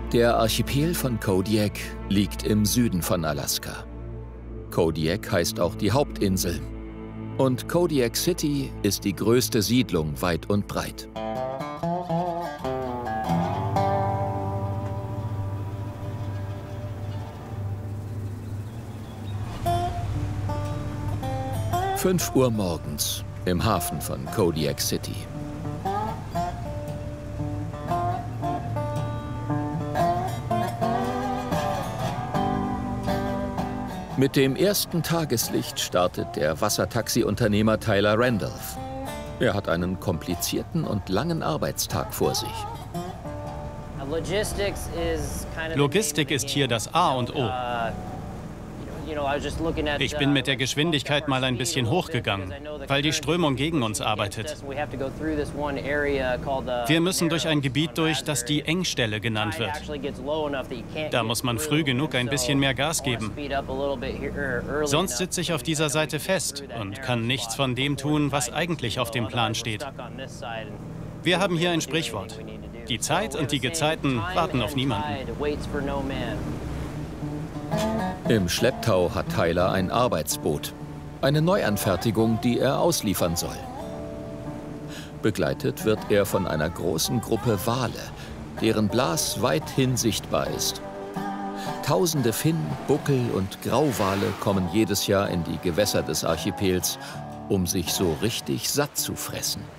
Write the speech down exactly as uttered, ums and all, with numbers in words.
Der Archipel von Kodiak liegt im Süden von Alaska. Kodiak heißt auch die Hauptinsel. Und Kodiak City ist die größte Siedlung weit und breit. fünf Uhr morgens im Hafen von Kodiak City. Mit dem ersten Tageslicht startet der Wassertaxi-Unternehmer Tyler Randolph. Er hat einen komplizierten und langen Arbeitstag vor sich. Logistik ist hier das A und O. Ich bin mit der Geschwindigkeit mal ein bisschen hochgegangen, weil die Strömung gegen uns arbeitet. Wir müssen durch ein Gebiet durch, das die Engstelle genannt wird. Da muss man früh genug ein bisschen mehr Gas geben. Sonst sitze ich auf dieser Seite fest und kann nichts von dem tun, was eigentlich auf dem Plan steht. Wir haben hier ein Sprichwort. Die Zeit und die Gezeiten warten auf niemanden. Im Schlepptau hat Tyler ein Arbeitsboot. Eine Neuanfertigung, die er ausliefern soll. Begleitet wird er von einer großen Gruppe Wale, deren Blas weithin sichtbar ist. Tausende Finn-, Buckel- und Grauwale kommen jedes Jahr in die Gewässer des Archipels, um sich so richtig satt zu fressen.